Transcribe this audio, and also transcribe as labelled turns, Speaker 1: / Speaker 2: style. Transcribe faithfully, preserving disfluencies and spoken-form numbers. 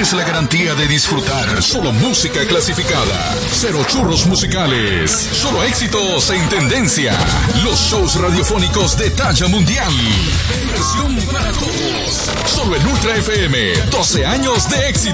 Speaker 1: Tienes la garantía de disfrutar solo música clasificada. Cero churros musicales. Solo éxitos en tendencia. Los shows radiofónicos de talla mundial. Diversión para todos. Solo en Ultra F M. doce años de éxito.